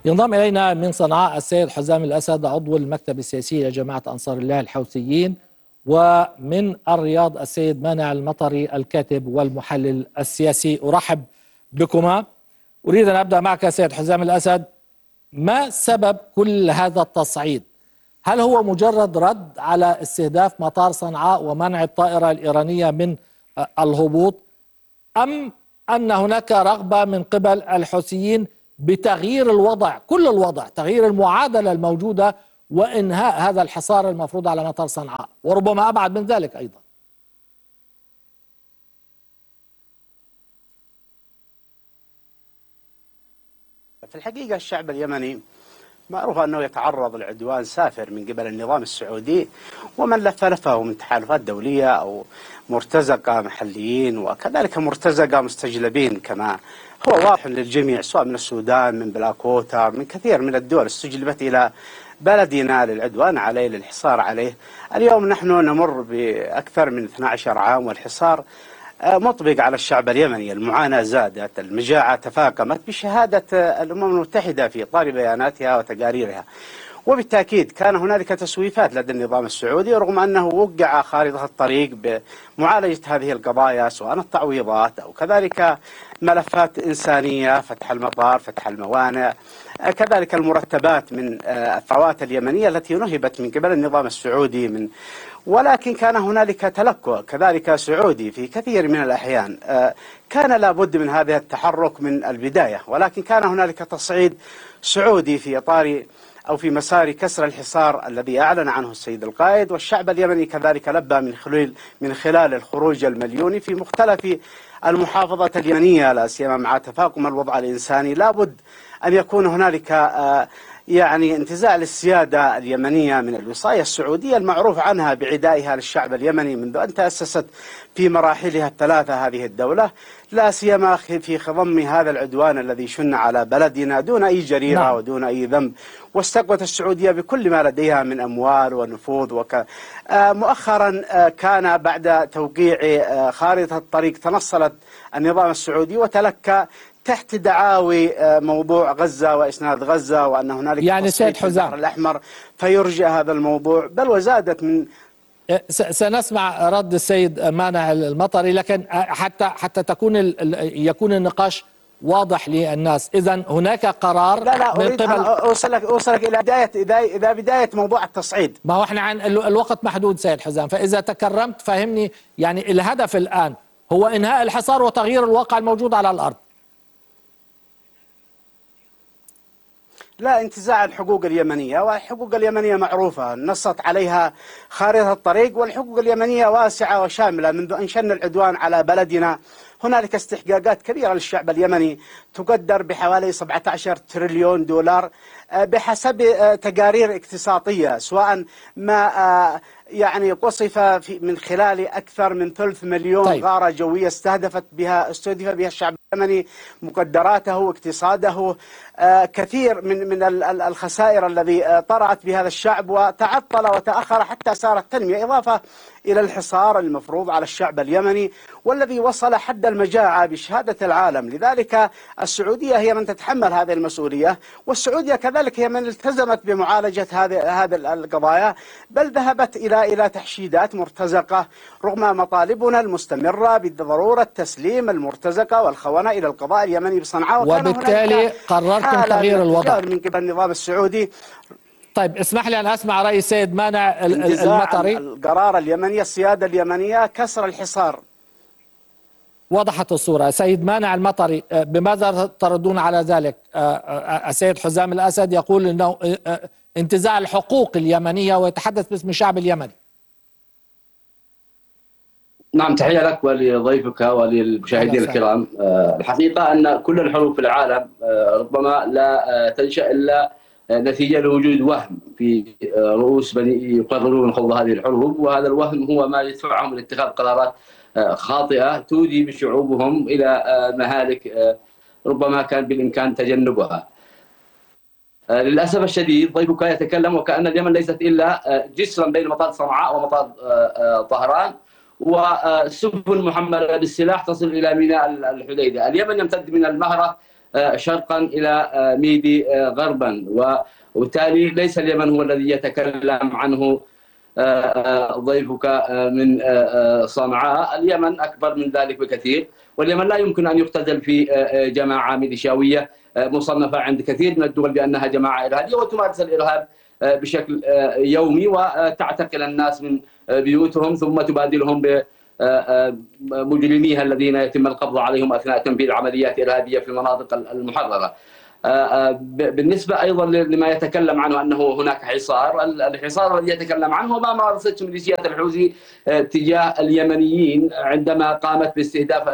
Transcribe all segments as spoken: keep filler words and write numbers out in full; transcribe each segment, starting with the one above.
ينضم إلينا من صنعاء السيد حزام الأسد عضو المكتب السياسي لجماعة أنصار الله الحوثيين، ومن الرياض السيد مانع المطري الكاتب والمحلل السياسي. أرحب بكما. أريد أن أبدأ معك سيد حزام الأسد، ما سبب كل هذا التصعيد؟ هل هو مجرد رد على استهداف مطار صنعاء ومنع الطائرة الإيرانية من الهبوط، أم أن هناك رغبة من قبل الحوثيين بتغيير الوضع، كل الوضع، تغيير المعادلة الموجودة وإنهاء هذا الحصار المفروض على مطار صنعاء، وربما أبعد من ذلك أيضا؟ في الحقيقة الشعب اليمني معروف أنه يتعرض لعدوان سافر من قبل النظام السعودي ومن لف لفه من تحالفات دولية أو مرتزقة محليين، وكذلك مرتزقة مستجلبين كما هو واضح للجميع، سواء من السودان، من بلاكوتا، من كثير من الدول استجلبت إلى بلدنا للعدوان عليه، للحصار عليه. اليوم نحن نمر بأكثر من اثني عشر عام والحصار مطبق على الشعب اليمني، المعاناة زادت، المجاعة تفاقمت بشهادة الأمم المتحدة في إطار بياناتها وتقاريرها. وبالتأكيد كان هنالك تسويفات لدى النظام السعودي، رغم أنه وقع خارطة الطريق بمعالجة هذه القضايا، سواء التعويضات أو كذلك ملفات إنسانية، فتح المطار، فتح الموانئ، كذلك المرتبات من الثروات اليمنية التي نهبت من قبل النظام السعودي من ولكن كان هنالك تلكؤ كذلك سعودي في كثير من الأحيان. كان لابد من هذا التحرك من البداية، ولكن كان هنالك تصعيد سعودي في إطار أو في مسار كسر الحصار الذي أعلن عنه السيد القائد، والشعب اليمني كذلك لبى من خلال من خلال الخروج المليوني في مختلف المحافظات اليمنية، لا سيما مع تفاقم الوضع الإنساني. لابد أن يكون هنالك يعني انتزاع للسيادة اليمنية من الوصاية السعودية المعروف عنها بعدائها للشعب اليمني منذ أن تأسست في مراحلها الثلاثة هذه الدولة، لا سيما في خضم هذا العدوان الذي شن على بلدنا دون أي جريرة نعم. ودون أي ذنب. واستقوت السعودية بكل ما لديها من أموال ونفوذ وك... آه مؤخرا آه كان بعد توقيع آه خارطة الطريق تنصلت النظام السعودي وتلكى تحت دعاوي موضوع غزة وإسناد غزة، وأن هنالك يعني سيد حزام البحر الأحمر فيرجع هذا الموضوع، بل وزادت من. سنسمع رد السيد مانع المطري، لكن حتى حتى تكون يكون النقاش واضح للناس. إذا هناك قرار لا لا من أريد قبل أن أوصلك أوصلك إلى بداية إذا إذا بداية موضوع التصعيد. ما هو احنا عن الوقت محدود سيد حزام، فإذا تكرمت فهمني. يعني الهدف الآن هو إنهاء الحصار وتغيير الواقع الموجود على الأرض. لا، انتزاع الحقوق اليمنية، والحقوق اليمنية معروفة نصت عليها خارطة الطريق، والحقوق اليمنية واسعة وشاملة. منذ أن شن العدوان على بلدنا هنالك استحقاقات كبيرة للشعب اليمني تقدر بحوالي سبعة عشر تريليون دولار بحسب تقارير اقتصادية، سواء ما يعني وصف في من خلال أكثر من ثلث مليون طيب. غارة جوية استهدفت بها استهدف بها الشعب اليمني، مقدراته، اقتصاده، آه كثير من من الخسائر الذي طرأت بهذا الشعب، وتعطل وتأخر حتى صار التنمية، إضافة إلى الحصار المفروض على الشعب اليمني والذي وصل حد المجاعة بشهادة العالم. لذلك السعودية هي من تتحمل هذه المسؤولية، والسعودية كذلك هي من التزمت بمعالجة هذه هذه القضايا، بل ذهبت إلى إلى تحشيدات مرتزقة رغم مطالبنا المستمرة بضرورة تسليم المرتزقة والخونة إلى القضاء اليمني بصنعاء. وبالتالي قررتم تغيير الوضع من قبل النظام السعودي. طيب اسمح لي أن أسمع رأي السيد مانع المطري. القرار اليمني، السيادة اليمنية، كسر الحصار. وضحت الصورة. سيد مانع المطري، بماذا تردون على ذلك؟ السيد حزام الأسد يقول أنه انتزاع الحقوق اليمنية ويتحدث باسم الشعب اليمني. نعم، تحية لك ولضيفك وللمشاهدين الكرام. الحقيقة أن كل الحروب في العالم ربما لا تنشأ إلا نتيجة لوجود وهم في رؤوس من يقررون خوض هذه الحروب، وهذا الوهم هو ما يدفعهم لاتخاذ قرارات خاطئة تودي بشعوبهم إلى مهالك ربما كان بالإمكان تجنبها. للأسف الشديد ضيفك يتكلم وكأن اليمن ليست إلا جسرا بين مطار صنعاء ومطار طهران وسفن محملة بالسلاح تصل إلى ميناء الحديدة. اليمن يمتد من المهرة شرقا إلى ميدي غربا، وبالتالي ليس اليمن هو الذي يتكلم عنه ضيفك من صنعاء. اليمن أكبر من ذلك بكثير، واليمن لا يمكن أن يختزل في جماعة ميليشياوية مصنفة عند كثير من الدول بأنها جماعة إرهابية وتمارس الإرهاب بشكل يومي وتعتقل الناس من بيوتهم ثم تبادلهم بمجرميها الذين يتم القبض عليهم أثناء تنفيذ عمليات إرهابية في المناطق المحررة. بالنسبة أيضا لما يتكلم عنه أنه هناك حصار، الحصار الذي يتكلم عنه ما مارسته ميليشيات الحوثي تجاه اليمنيين عندما قامت باستهداف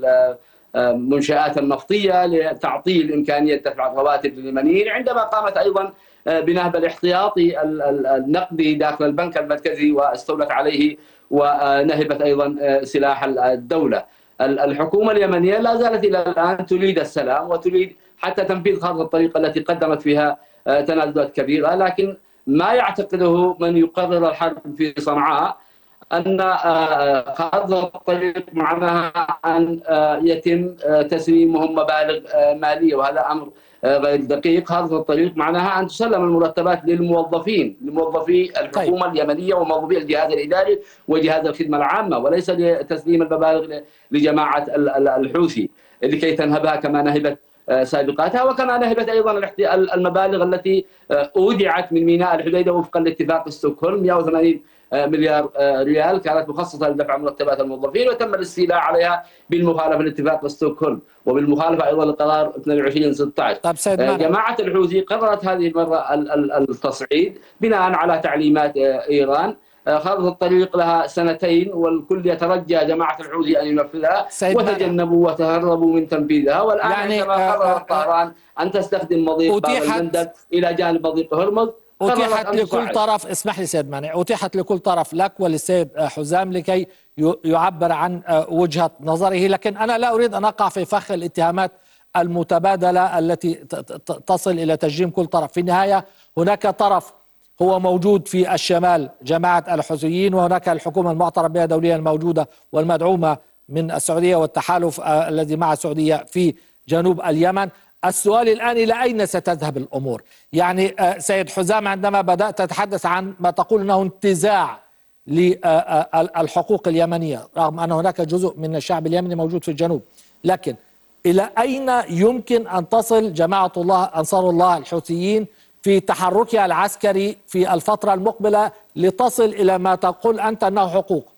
المنشآت النفطية لتعطيل إمكانية دفع الرواتب لليمنيين، عندما قامت أيضا بنهب الاحتياطي النقدي داخل البنك المركزي واستولت عليه ونهبت أيضا سلاح الدولة. الحكومة اليمنية لا زالت إلى الآن تريد السلام وتريد حتى تنفيذ خارطة الطريق التي قدمت فيها تنازلات كبيرة، لكن ما يعتقده من يقرر الحرب في صنعاء أن خارطة الطريق معناها أن يتم تسليمهم مبالغ مالية، وهذا أمر غير دقيق. خارطة الطريق معناها أن تسلم المرتبات للموظفين لموظفي الحكومة طيب. اليمنية وموظفي الجهاز الإداري وجهاز الخدمة العامة، وليس لتسليم المبالغ لجماعة الحوثي لكي تنهبها كما نهبت سابقاتها، وكما نهبت أيضا المبالغ التي أودعت من ميناء الحديدة وفقا لاتفاق ستوكهولم مئة وثمانين مليار ريال كانت مخصصة لدفع مرتبات الموظفين، وتم الاستيلاء عليها بالمخالفة لاتفاق ستوكهولم وبالمخالفة أيضا لقرار اثنين وعشرين ستة عشر. طيب جماعة الحوثي قررت هذه المرة التصعيد بناء على تعليمات إيران. خارطة الطريق لها سنتين والكل يترجى جماعة الحوثي أن ينفذها، وتجنبوا وتهربوا من تنفيذها، والآن يعني عندما قررت طهران أن تستخدم مضيق باب المندب إلى جانب مضيق هرمز أتيحت لكل طرف، اسمح لي سيد مانع، أتيحت لكل طرف لك وللسيد حزام لكي يعبر عن وجهة نظره، لكن أنا لا أريد أن أقع في فخ الاتهامات المتبادلة التي تصل إلى تجريم كل طرف. في النهاية هناك طرف هو موجود في الشمال جماعة الحوثيين، وهناك الحكومة المعترف بها دوليا الموجودة والمدعومة من السعودية والتحالف الذي مع السعودية في جنوب اليمن. السؤال الآن إلى أين ستذهب الأمور؟ يعني سيد حزام عندما بدأت تتحدث عن ما تقول أنه انتزاع للحقوق اليمنية، رغم أن هناك جزء من الشعب اليمني موجود في الجنوب، لكن إلى أين يمكن أن تصل جماعة الله أنصار الله الحوثيين في تحركها العسكري في الفترة المقبلة لتصل إلى ما تقول أنت أنه حقوق؟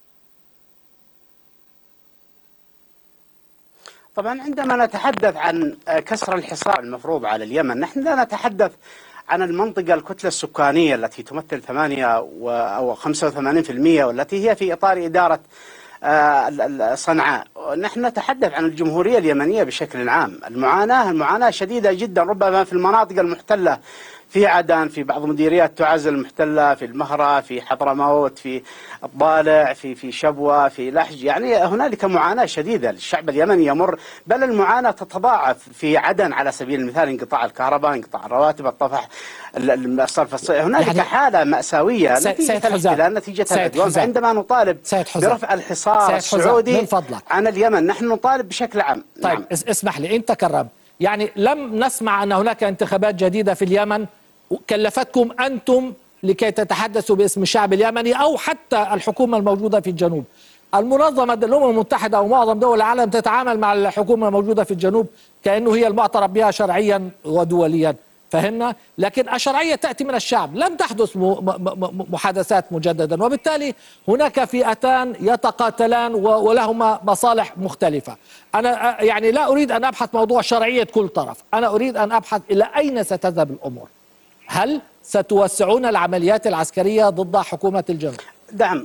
طبعا عندما نتحدث عن كسر الحصار المفروض على اليمن، نحن لا نتحدث عن المنطقة الكتلة السكانية التي تمثل ثمانية أو خمسة وثمانين بالمئة والتي هي في إطار إدارة صنعاء. نحن نتحدث عن الجمهورية اليمنية بشكل عام. المعاناة المعاناة شديدة جدا، ربما في المناطق المحتلة في عدن، في بعض مديريات تعز المحتلة، في المهرة، في حضرموت، في الضالع، في في شبوة، في لحج، يعني هنالك معاناة شديدة للشعب اليمني يمر، بل المعاناة تتضاعف في عدن على سبيل المثال، انقطاع الكهرباء، انقطاع الرواتب، الطفح، الصرف الصحي، هنالك يعني حالة مأساوية نتيجة الاحتلال، نتيجة العدوان. عندما نطالب برفع الحصار السعودي عن اليمن نحن نطالب بشكل عام. طيب نعم. اسمح لي انت كرم، يعني لم نسمع أن هناك انتخابات جديدة في اليمن كلفتكم أنتم لكي تتحدثوا باسم الشعب اليمني أو حتى الحكومة الموجودة في الجنوب. المنظمة الأمم المتحدة ومعظم دول العالم تتعامل مع الحكومة الموجودة في الجنوب كأنه هي المعترف بها شرعيا ودوليا، فهمنا؟ لكن الشرعية تأتي من الشعب، لم تحدث محادثات مجددا، وبالتالي هناك فئتان يتقاتلان ولهما مصالح مختلفة. أنا يعني لا أريد أن أبحث موضوع شرعية كل طرف، أنا أريد أن أبحث إلى أين ستذهب الأمور. هل ستوسعون العمليات العسكرية ضد حكومة الجنوب؟ دعم.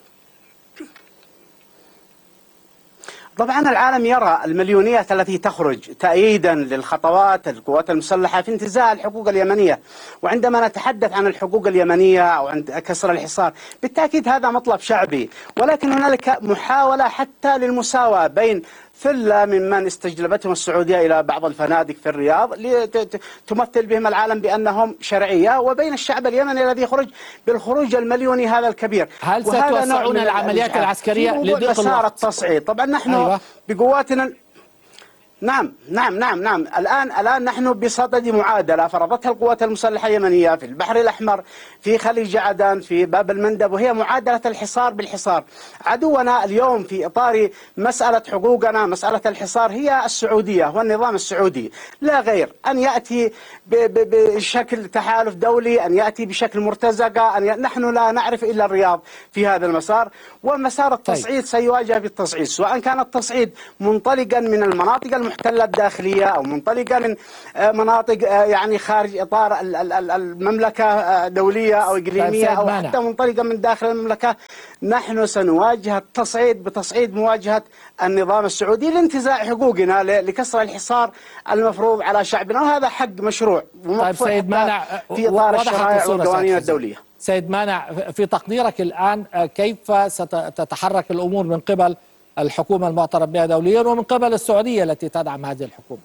طبعا العالم يرى المليونيات التي تخرج تأييدا للخطوات القوات المسلحة في انتزاع الحقوق اليمنية، وعندما نتحدث عن الحقوق اليمنية أو عن كسر الحصار بالتأكيد هذا مطلب شعبي، ولكن هنالك محاولة حتى للمساواة بين ثلة ممن استجلبتهم السعودية إلى بعض الفنادق في الرياض لتمثل بهم العالم بأنهم شرعية، وبين الشعب اليمني الذي يخرج بالخروج المليوني هذا الكبير. هل ستوسعون العمليات العسكرية لضيق مسار التصعيد؟ طبعا نحن أيوة. بقواتنا نعم نعم نعم نعم الآن الآن نحن بصدد معادلة فرضتها القوات المسلحة اليمنية في البحر الأحمر، في خليج عدن، في باب المندب، وهي معادلة الحصار بالحصار. عدونا اليوم في إطار مسألة حقوقنا، مسألة الحصار، هي السعودية والنظام السعودي لا غير. أن يأتي بشكل تحالف دولي، أن يأتي بشكل مرتزقة، أن ي... نحن لا نعرف إلا الرياض في هذا المسار، ومسار التصعيد سيواجه بالتصعيد، سواء كان التصعيد منطلقا من المناطق المحتلة الداخلية أو منطلقا من مناطق يعني خارج إطار المملكة دولية أو إقليمية، أو حتى منطلقا من داخل المملكة. نحن سنواجه التصعيد بتصعيد مواجهة النظام السعودي لانتزاع حقوقنا، لكسر الحصار المفروض على شعبنا، وهذا حق مشروع طيب سيد مانع، في إطار الشرائع والقوانين الدولية. سيد مانع، في تقديرك الآن كيف ستتحرك الأمور من قبل الحكومة المعترف بها دوليا ومن قبل السعودية التي تدعم هذه الحكومة؟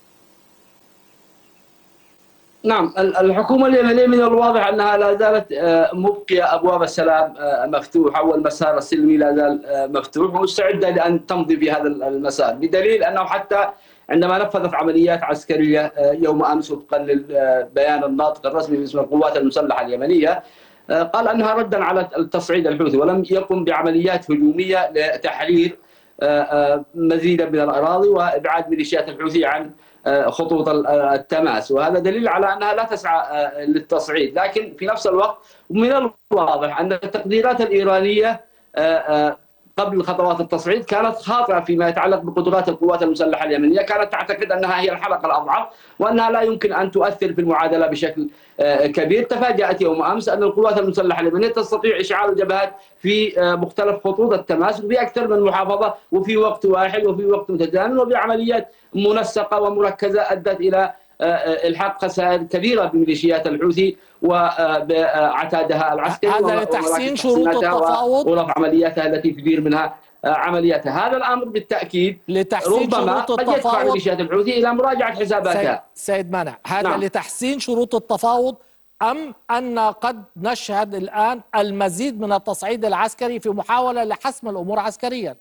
نعم، الحكومة اليمنية من الواضح أنها لا زالت مبقية أبواب السلام مفتوحة، والمسار السلمي لا زال مفتوح، ومستعدة لأن تمضي في هذا المسار، بدليل أنه حتى عندما نفذت عمليات عسكرية يوم أمس وفقا للبيان الناطق الرسمي باسم القوات المسلحة اليمنية، قال أنها ردا على التصعيد الحوثي، ولم يقم بعمليات هجومية لتحرير مزيدا من الأراضي وإبعاد ميليشيات الحوثي عن خطوط التماس، وهذا دليل على أنها لا تسعى للتصعيد. لكن في نفس الوقت من الواضح أن التقديرات الإيرانية قبل خطوات التصعيد كانت خاطئة فيما يتعلق بقدرات القوات المسلحة اليمنية، كانت تعتقد أنها هي الحلقة الأضعف وأنها لا يمكن أن تؤثر في المعادلة بشكل كبير. تفاجأت يوم أمس أن القوات المسلحة اليمنية تستطيع إشعال الجبهات في مختلف خطوط التماس وفي أكثر من محافظة وفي وقت واحد وفي وقت متزامن وبعمليات منسقة ومركزة أدت إلى الحاق خسائر كبيرة بميليشيات الحوثي وعتادها العسكري. هذا لتحسين شروط التفاوض ورفع عملياتها التي تدير منها عملياتها. هذا الأمر بالتأكيد ربما قد يدفع ميليشيات الحوثي إلى مراجعة حساباتها. سيد مانع، هذا نعم. لتحسين شروط التفاوض أم أن قد نشهد الآن المزيد من التصعيد العسكري في محاولة لحسم الأمور عسكريا؟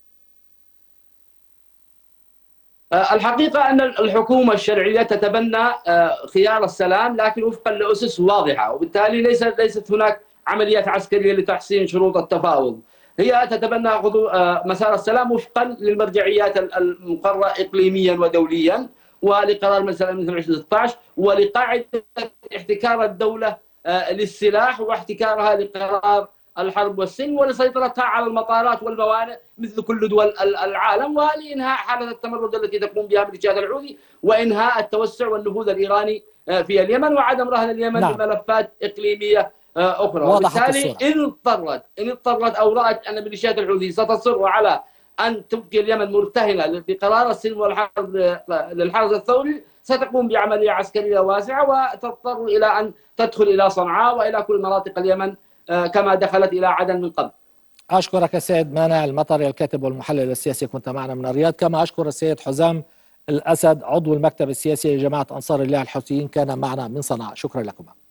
الحقيقة أن الحكومة الشرعية تتبنى خيار السلام، لكن وفقا لأسس واضحة، وبالتالي ليست ليست هناك عمليات عسكرية لتحسين شروط التفاوض. هي تتبنى مسار السلام وفقا للمرجعيات المقررة إقليميا ودوليا ولقرار مثلا مثل ألفين وستة عشر ولقاعدة احتكار الدولة للسلاح واحتكارها لقرار الحرب والسلم ولسيطرتها على المطارات والموانئ مثل كل دول العالم، ولإنهاء حالة التمرد التي تقوم بها ميليشيات الحوثي وإنهاء التوسع والنفوذ الإيراني في اليمن وعدم رهن اليمن نعم. بملفات إقليمية أخرى. وبالتالي إن اضطرت إن اضطرت أو رأت أن ميليشيات الحوثي ستصر على أن تبقي اليمن مرتهنة بقرار السلم والحرب للحرس الثوري ستقوم بعملية عسكرية واسعة وتضطر إلى أن تدخل إلى صنعاء وإلى كل مناطق اليمن كما دخلت إلى عدن من قبل. أشكرك السيد مانع المطري الكاتب والمحلل السياسي، كنت معنا من الرياض. كما أشكر السيد حزام الأسد عضو المكتب السياسي لجماعة أنصار الله الحوثيين، كان معنا من صنعاء. شكرا لكم.